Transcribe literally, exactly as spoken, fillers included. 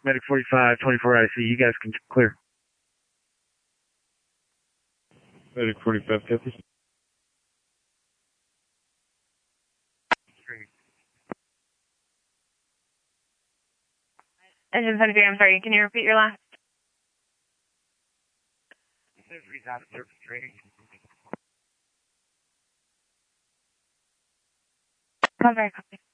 Medic forty-five, twenty-four I C. You guys can clear. Medic forty-five, copy. Engine seventy-three, I'm sorry, can you repeat your last? Copy, copy.